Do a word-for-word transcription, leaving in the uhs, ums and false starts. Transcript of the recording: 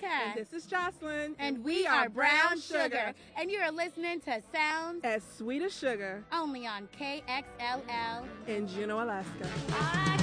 Jessica. And this is Jocelyn. And we are Brown Sugar. And you are listening to Sounds as Sweet as Sugar. Only on K X L L in Juneau, Alaska. I